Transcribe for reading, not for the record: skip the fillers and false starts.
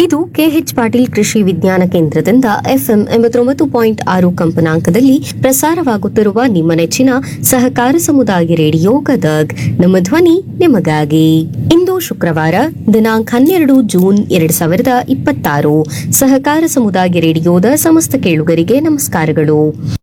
ಇದು ಕೆಎಚ್ ಪಾಟೀಲ್ ಕೃಷಿ ವಿಜ್ಞಾನ ಕೇಂದ್ರದಿಂದ ಎಫ್ಎಂ 89.6 ಕಂಪನಾಂಕದಲ್ಲಿ ಪ್ರಸಾರವಾಗುತ್ತಿರುವ ನಿಮ್ಮ ನೆಚ್ಚಿನ ಸಹಕಾರ ಸಮುದಾಯ ರೇಡಿಯೋ ಗದಗ್. ನಮ್ಮ ಧ್ವನಿ ನಿಮಗಾಗಿ. ಇಂದು ಶುಕ್ರವಾರ ದಿನಾಂಕ 12 ಜೂನ್ 2026. ಸಹಕಾರ ಸಮುದಾಯ ರೇಡಿಯೋದ ಸಮಸ್ತ ಕೇಳುಗರಿಗೆ ನಮಸ್ಕಾರಗಳು.